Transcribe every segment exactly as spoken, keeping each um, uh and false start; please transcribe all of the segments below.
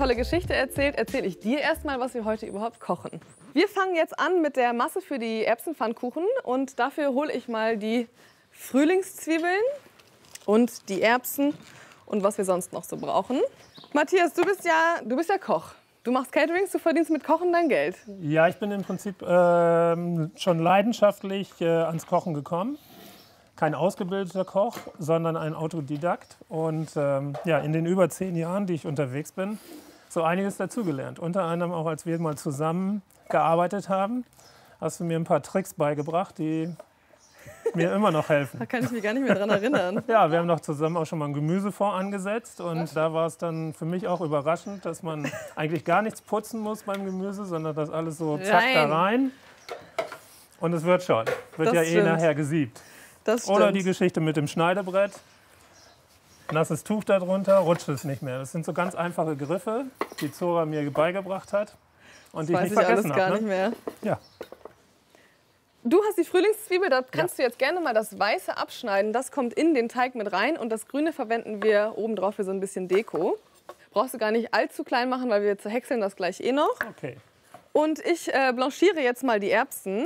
tolle Geschichte erzählt, erzähle ich dir erstmal, was wir heute überhaupt kochen. Wir fangen jetzt an mit der Masse für die Erbsenpfannkuchen und dafür hole ich mal die Frühlingszwiebeln und die Erbsen und was wir sonst noch so brauchen. Matthias, du bist ja, du bist ja Koch. Du machst Caterings, du verdienst mit Kochen dein Geld. Ja, ich bin im Prinzip äh, schon leidenschaftlich äh, ans Kochen gekommen. Kein ausgebildeter Koch, sondern ein Autodidakt. Und ähm, ja, in den über zehn Jahren, die ich unterwegs bin, so einiges dazugelernt. Unter anderem auch, als wir mal zusammen gearbeitet haben, hast du mir ein paar Tricks beigebracht, die mir immer noch helfen. Da kann ich mich gar nicht mehr dran erinnern. Ja, wir haben noch zusammen auch schon mal einen Gemüsefond angesetzt und da war es dann für mich auch überraschend, dass man eigentlich gar nichts putzen muss beim Gemüse, sondern das alles so zack da rein und es wird schon. Wird Das ja stimmt. eh nachher gesiebt. Das stimmt. Oder die Geschichte mit dem Schneidebrett. Nasses Tuch darunter, rutscht es nicht mehr. Das sind so ganz einfache Griffe, die Zora mir beigebracht hat und die ich weiß nicht ich alles vergessen gar habe. nicht mehr. Ja. Du hast die Frühlingszwiebel, da kannst Ja. du jetzt gerne mal das Weiße abschneiden. Das kommt in den Teig mit rein und das Grüne verwenden wir obendrauf für so ein bisschen Deko. Brauchst du gar nicht allzu klein machen, weil wir zerhäckseln das gleich eh noch. Okay. Und ich äh, blanchiere jetzt mal die Erbsen.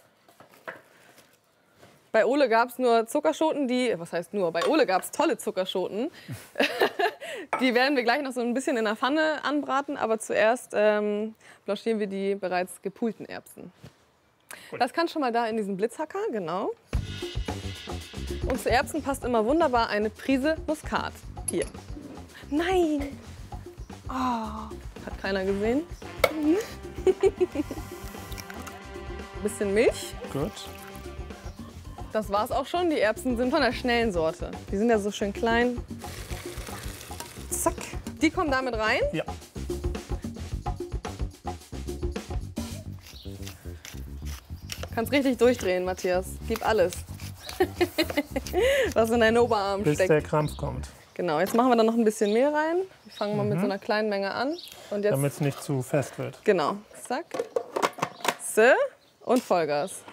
Bei Ole gab es nur Zuckerschoten, die, was heißt nur, bei Ole gab es tolle Zuckerschoten. Die werden wir gleich noch so ein bisschen in der Pfanne anbraten, aber zuerst ähm, blanchieren wir die bereits gepulten Erbsen. Das kann schon mal da in diesen Blitzhacker, genau. Und zu Erbsen passt immer wunderbar eine Prise Muskat. Hier. Nein! Oh, hat keiner gesehen. Bisschen Milch. Gut. Das war's auch schon. Die Erbsen sind von der schnellen Sorte. Die sind ja so schön klein. Zack. Die kommen damit rein. Ja. Kannst richtig durchdrehen, Matthias. Gib alles. Was in deinen Oberarm Bis steckt. der Krampf kommt. Genau, jetzt machen wir da noch ein bisschen Mehl rein. Wir fangen mal mit so einer kleinen Menge an. Und jetzt, Damit es nicht zu fest wird. genau, zack. So, und Vollgas.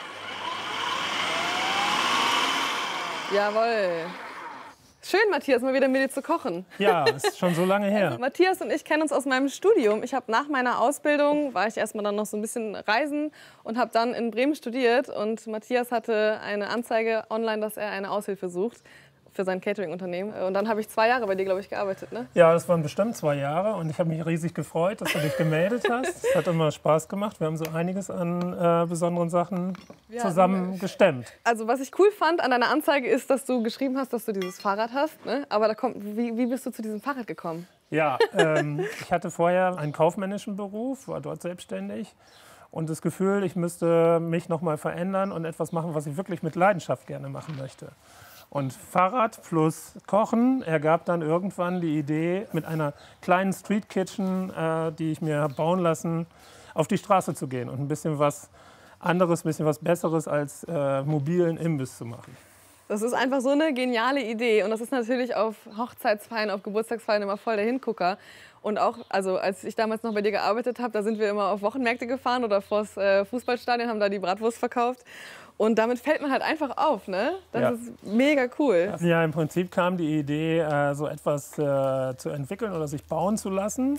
Jawohl. Schön, Matthias, mal wieder mit dir zu kochen. Ja, ist schon so lange her. Matthias und ich kennen uns aus meinem Studium. Ich habe nach meiner Ausbildung, war ich erstmal dann noch so ein bisschen reisen und habe dann in Bremen studiert. Und Matthias hatte eine Anzeige online, dass er eine Aushilfe sucht für sein Catering-Unternehmen. Und dann habe ich zwei Jahre bei dir, glaube ich, gearbeitet, ne? Ja, das waren bestimmt zwei Jahre und ich habe mich riesig gefreut, dass du dich gemeldet hast. Es hat immer Spaß gemacht. Wir haben so einiges an äh, besonderen Sachen Ja, zusammen gestemmt. Also was ich cool fand an deiner Anzeige ist, dass du geschrieben hast, dass du dieses Fahrrad hast. Ne? Aber da kommt, wie, wie bist du zu diesem Fahrrad gekommen? Ja, ähm, ich hatte vorher einen kaufmännischen Beruf, war dort selbstständig und das Gefühl, ich müsste mich noch mal verändern und etwas machen, was ich wirklich mit Leidenschaft gerne machen möchte. Und Fahrrad plus Kochen ergab dann irgendwann die Idee, mit einer kleinen Street Kitchen, äh, die ich mir habe bauen lassen, auf die Straße zu gehen und ein bisschen was anderes, ein bisschen was Besseres als äh, mobilen Imbiss zu machen. Das ist einfach so eine geniale Idee und das ist natürlich auf Hochzeitsfeiern, auf Geburtstagsfeiern immer voll der Hingucker. Und auch, also als ich damals noch bei dir gearbeitet habe, da sind wir immer auf Wochenmärkte gefahren oder vors äh, Fußballstadion, haben da die Bratwurst verkauft. Und damit fällt man halt einfach auf, ne? Das Ja. ist mega cool. Ja, im Prinzip kam die Idee, äh, so etwas äh, zu entwickeln oder sich bauen zu lassen.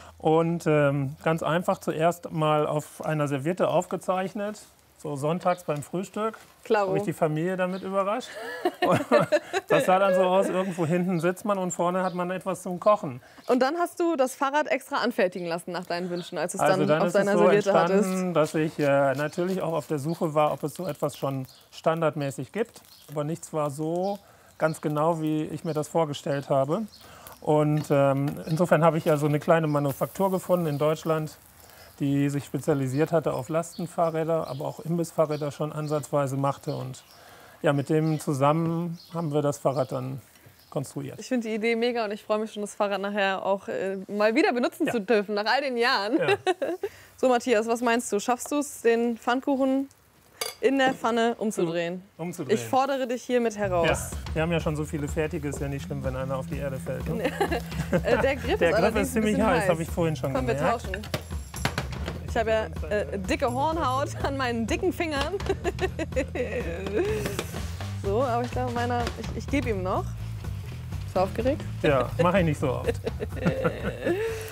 Und ähm, ganz einfach zuerst mal auf einer Serviette aufgezeichnet, so sonntags beim Frühstück. Klaro. Habe ich die Familie damit überrascht. Und das sah dann so aus, irgendwo hinten sitzt man und vorne hat man etwas zum Kochen. Und dann hast du das Fahrrad extra anfertigen lassen nach deinen Wünschen, als du es Also dann, dann auf ist es deiner so Serviette hattest. entstanden, dass ich äh, natürlich auch auf der Suche war, ob es so etwas schon standardmäßig gibt. Aber nichts war so ganz genau, wie ich mir das vorgestellt habe. Und ähm, insofern habe ich ja so eine kleine Manufaktur gefunden in Deutschland, die sich spezialisiert hatte auf Lastenfahrräder, aber auch Imbissfahrräder schon ansatzweise machte. Und ja, mit dem zusammen haben wir das Fahrrad dann konstruiert. Ich finde die Idee mega und ich freue mich schon, das Fahrrad nachher auch äh, mal wieder benutzen Ja. zu dürfen, nach all den Jahren. Ja. So, Matthias, was meinst du? Schaffst du es, den Pfannkuchen in der Pfanne umzudrehen? Umzudrehen. Ich fordere dich hiermit heraus. Ja, wir haben ja schon so viele fertige, ist ja nicht schlimm, wenn einer auf die Erde fällt. Ne? Äh, der Griff Der ist Griff allerdings ist ziemlich ein bisschen heiß, habe ich vorhin schon Komm, wir gemerkt. tauschen. Ich habe ja äh, dicke Hornhaut an meinen dicken Fingern. So, aber ich glaube, meiner, ich, ich gebe ihm noch. Bist du aufgeregt? Ja, mache ich nicht so oft.